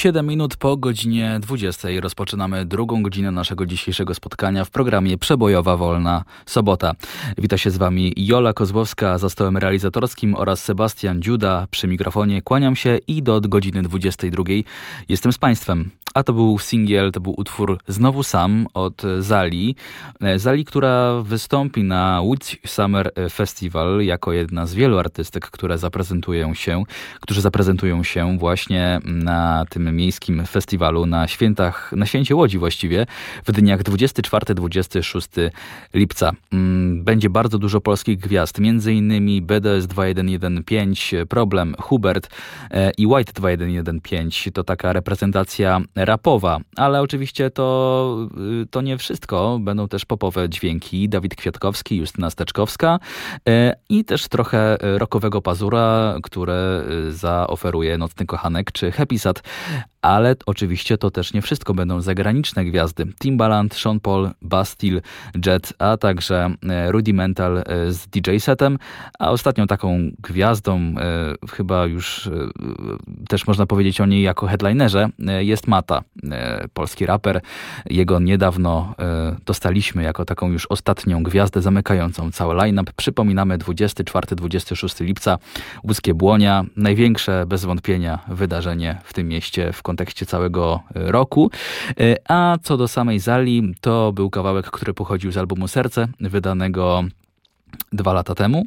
7 minut po godzinie 20 rozpoczynamy drugą godzinę naszego dzisiejszego spotkania w programie Przebojowa Wolna Sobota. Wita się z Wami Jola Kozłowska za stołem realizatorskim oraz Sebastian Dziuda przy mikrofonie. Kłaniam się i do godziny 22 jestem z Państwem. A to był singiel, to był utwór Znowu Sam od Zali. Zali, która wystąpi na Łódź Summer Festival jako jedna z wielu artystek, którzy zaprezentują się właśnie na tym miejskim festiwalu, na święcie Łodzi właściwie, w dniach 24-26 lipca. Będzie bardzo dużo polskich gwiazd, m.in. BDS 2115, Problem, Hubert i White 2115. To taka reprezentacja rapowa, ale oczywiście to nie wszystko. Będą też popowe dźwięki. Dawid Kwiatkowski, Justyna Steczkowska i też trochę rockowego pazura, które zaoferuje Nocny Kochanek czy Happy Sad. Ale oczywiście to też nie wszystko. Będą zagraniczne gwiazdy. Timbaland, Sean Paul, Bastille, Jet, a także Rudimental z DJ setem. A ostatnią taką gwiazdą, chyba już też można powiedzieć o niej jako headlinerze, jest Mata, polski raper. Jego niedawno dostaliśmy jako taką już ostatnią gwiazdę zamykającą cały line-up. Przypominamy 24-26 lipca, Łódzkie Błonia. Największe bez wątpienia wydarzenie w tym mieście w kontekście całego roku. A co do samej Zali, to był kawałek, który pochodził z albumu Serce, wydanego 2 lata temu.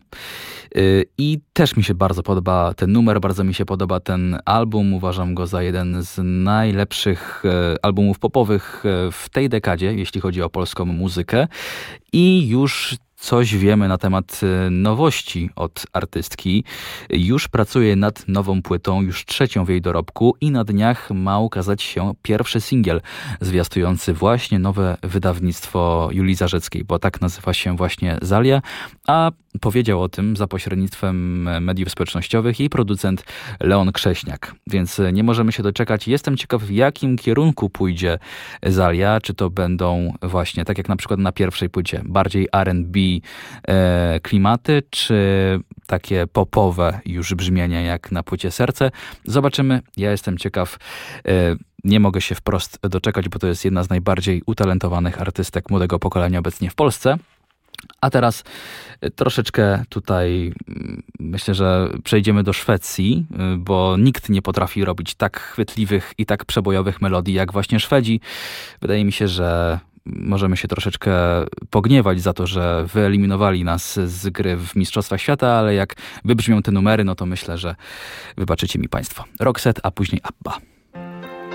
I też mi się bardzo podoba ten numer, bardzo mi się podoba ten album. Uważam go za jeden z najlepszych albumów popowych w tej dekadzie, jeśli chodzi o polską muzykę. I już coś wiemy na temat nowości od artystki. Już pracuje nad nową płytą, już 3. w jej dorobku i na dniach ma ukazać się pierwszy singiel zwiastujący właśnie nowe wydawnictwo Julii Zarzeckiej, bo tak nazywa się właśnie Zalia, a powiedział o tym za pośrednictwem mediów społecznościowych jej producent Leon Krześniak. Więc nie możemy się doczekać. Jestem ciekaw, w jakim kierunku pójdzie Zalia. Czy to będą właśnie, tak jak na przykład na pierwszej płycie, bardziej R&B klimaty, czy takie popowe już brzmienia jak na płycie Serce. Zobaczymy. Ja jestem ciekaw. Nie mogę się wprost doczekać, bo to jest jedna z najbardziej utalentowanych artystek młodego pokolenia obecnie w Polsce. A teraz troszeczkę tutaj myślę, że przejdziemy do Szwecji, bo nikt nie potrafi robić tak chwytliwych i tak przebojowych melodii jak właśnie Szwedzi. Wydaje mi się, że możemy się troszeczkę pogniewać za to, że wyeliminowali nas z gry w Mistrzostwach Świata, ale jak wybrzmią te numery, no to myślę, że wybaczycie mi Państwo. Roxette, a później Abba.